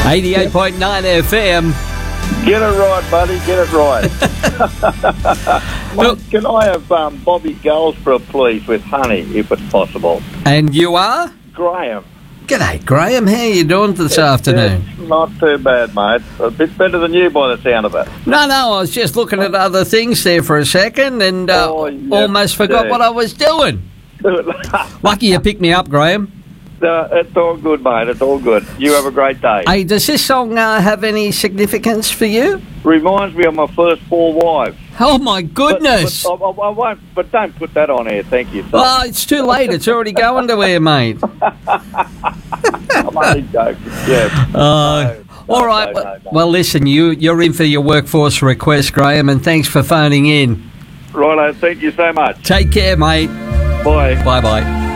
88.9 FM. Get it right, buddy. Get it right. Mate, can I have Bobby Goldsborough, please, with honey, if it's possible? And you are? Graham. G'day, Graham. How you doing this afternoon? It's not too bad, mate. A bit better than you by the sound of it. No, I was just looking at other things there for a second and almost forgot what I was doing. Lucky you picked me up, Graham. It's all good, mate. It's all good. You have a great day. Hey, does this song have any significance for you? Reminds me of my first 4 wives. Oh, my goodness. But I won't, but don't put that on air, thank you. Well, it's too late. It's already going to air, mate. I'm only joking. Yeah. All right. No. Well, listen, you're in for your workforce request, Graham, and thanks for phoning in. Righto, thank you so much. Take care, mate. Bye. Bye-bye.